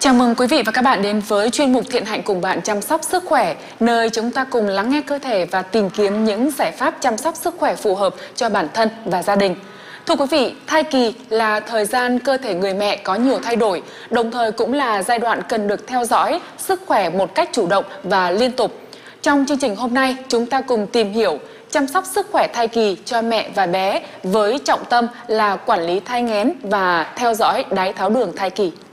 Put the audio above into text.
Chào mừng quý vị và các bạn đến với chuyên mục Thiện Hạnh cùng bạn chăm sóc sức khỏe, nơi chúng ta cùng lắng nghe cơ thể và tìm kiếm những giải pháp chăm sóc sức khỏe phù hợp cho bản thân và gia đình. Thưa quý vị, thai kỳ là thời gian cơ thể người mẹ có nhiều thay đổi, đồng thời cũng là giai đoạn cần được theo dõi sức khỏe một cách chủ động và liên tục. Trong chương trình hôm nay, chúng ta cùng tìm hiểu chăm sóc sức khỏe thai kỳ cho mẹ và bé với trọng tâm là quản lý thai nghén và theo dõi đái tháo đường thai kỳ.